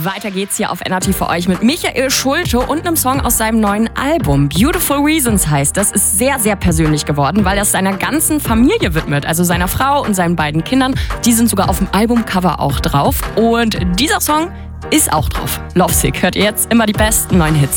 Weiter geht's hier auf NRT für euch mit Michael Schulte und einem Song aus seinem neuen Album. Beautiful Reasons heißt das. Ist sehr, sehr persönlich geworden, weil er es seiner ganzen Familie widmet. Also seiner Frau und seinen beiden Kindern. Die sind sogar auf dem Albumcover auch drauf. Und dieser Song ist auch drauf. Lovesick hört ihr jetzt immer die besten neuen Hits.